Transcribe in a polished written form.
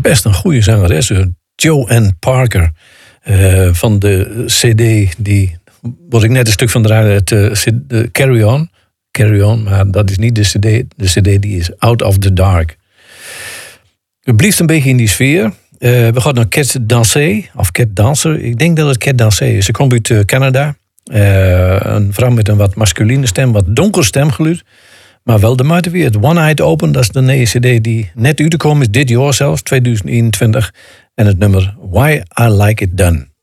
best een goede zangeres. Joanne Parker. Van de cd, die was ik net een stuk van draaien, het Carry On. Carry On, maar dat is niet de cd. De cd die is Out of the Dark. Het blijft een beetje in die sfeer. We gaan naar Cat Danser, of Cat Dancer. Ik denk dat het Cat Danser is. Ze komt uit Canada. Een vrouw met een wat masculine stem, wat donker stemgeluid. Maar wel de moeite weer. One Eyed Open, dat is de nieuwe cd die net uit te komen is. Dit jaar zelfs, 2021. En het nummer Why I Like It Done.